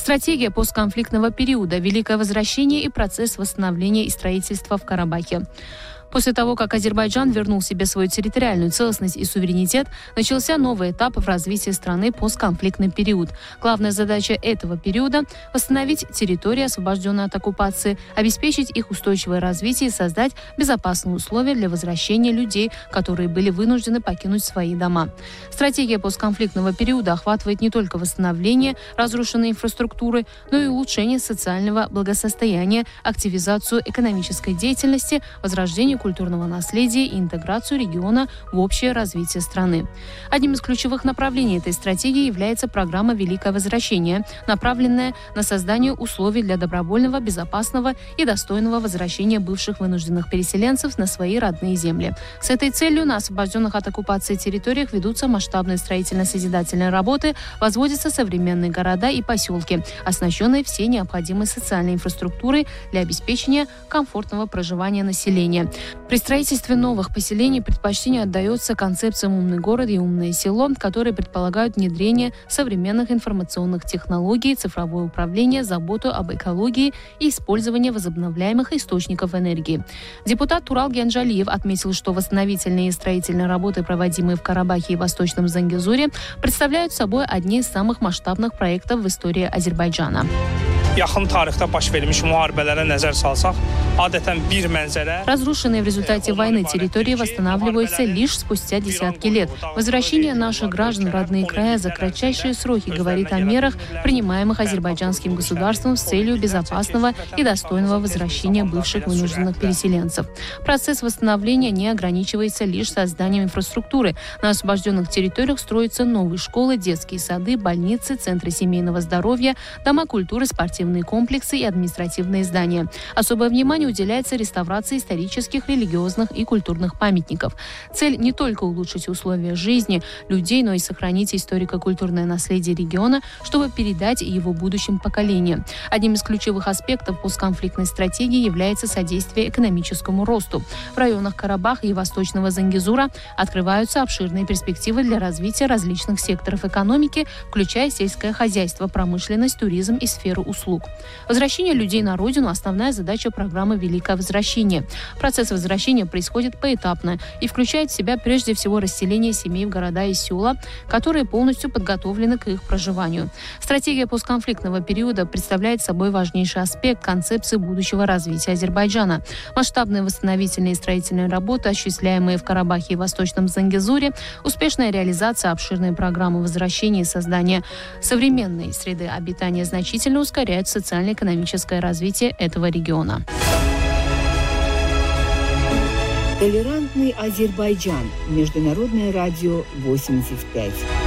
Стратегия постконфликтного периода, великое возвращение и процесс восстановления и строительства в Карабахе. После того, как Азербайджан вернул себе свою территориальную целостность и суверенитет, начался новый этап в развитии страны постконфликтный период. Главная задача этого периода – восстановить территории, освобожденные от оккупации, обеспечить их устойчивое развитие и создать безопасные условия для возвращения людей, которые были вынуждены покинуть свои дома. Стратегия постконфликтного периода охватывает не только восстановление разрушенной инфраструктуры, но и улучшение социального благосостояния, активизацию экономической деятельности, возрождение культурного наследия и интеграцию региона в общее развитие страны. Одним из ключевых направлений этой стратегии является программа «Великое возвращение», направленная на создание условий для добровольного, безопасного и достойного возвращения бывших вынужденных переселенцев на свои родные земли. С этой целью на освобожденных от оккупации территориях ведутся масштабные строительно-созидательные работы, возводятся современные города и поселки, оснащенные всей необходимой социальной инфраструктурой для обеспечения комфортного проживания населения. При строительстве новых поселений предпочтение отдается концепциям «умный город» и «умное село», которые предполагают внедрение современных информационных технологий, цифровое управление, заботу об экологии и использование возобновляемых источников энергии. Депутат Турал Генджалиев отметил, что восстановительные и строительные работы, проводимые в Карабахе и Восточном Зангезуре, представляют собой одни из самых масштабных проектов в истории Азербайджана. Разрушенные в результате войны территории восстанавливаются лишь спустя десятки лет. Возвращение наших граждан в родные края за кратчайшие сроки говорит о мерах, принимаемых азербайджанским государством с целью безопасного и достойного возвращения бывших вынужденных переселенцев. Процесс восстановления не ограничивается лишь созданием инфраструктуры. На освобожденных территориях строятся новые школы, детские сады, больницы, центры семейного здоровья, дома культуры, спортивные комплексы и административные здания. Особое внимание уделяется реставрации исторических, религиозных и культурных памятников. Цель не только улучшить условия жизни людей, но и сохранить историко-культурное наследие региона, чтобы передать его будущим поколениям. Одним из ключевых аспектов постконфликтной стратегии является содействие экономическому росту. В районах Карабаха и Восточного Зангезура открываются обширные перспективы для развития различных секторов экономики, включая сельское хозяйство, промышленность, туризм и сферу услуг. Возвращение людей на родину – основная задача программы «Великое возвращение». Процесс возвращения происходит поэтапно и включает в себя прежде всего расселение семей в города и села, которые полностью подготовлены к их проживанию. Стратегия постконфликтного периода представляет собой важнейший аспект концепции будущего развития Азербайджана. Масштабные восстановительные и строительные работы, осуществляемые в Карабахе и Восточном Зангезуре, успешная реализация обширной программы возвращения и создания современной среды обитания значительно ускоряют социально-экономическое развитие этого региона. Толерантный Азербайджан. Международное радио 85.